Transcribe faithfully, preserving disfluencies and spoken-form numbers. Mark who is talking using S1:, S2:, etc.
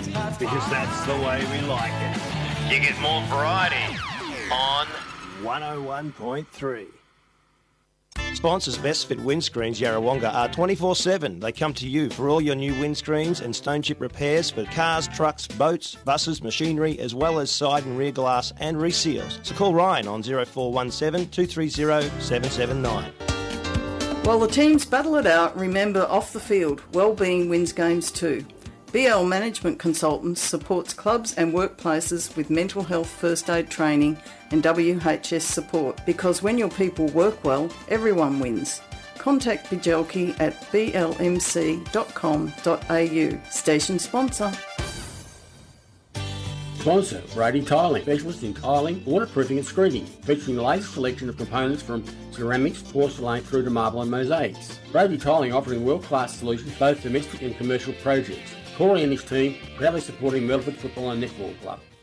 S1: because that's the way we like it. You get more variety on one oh one point three.
S2: Sponsors Best Fit Windscreens Yarrawonga are twenty-four seven. They come to you for all your new windscreens and stone chip repairs for cars, trucks, boats, buses, machinery, as well as side and rear glass and reseals. So call Ryan on oh four one seven, two three zero, seven seven nine.
S3: While the teams battle it out, remember off the field, wellbeing wins games too. B L Management Consultants supports clubs and workplaces with mental health first aid training and W H S support, because when your people work well, everyone wins. Contact Bijelki at b l m c dot com dot a u. Station sponsor.
S4: Sponsor, Brady Tiling, specialist in tiling, waterproofing and screening, featuring the latest selection of components from ceramics, porcelain through to marble and mosaics. Brady Tiling offering world-class solutions for both domestic and commercial projects. Corey and his team proudly supporting Melbourne Football and Netball Club.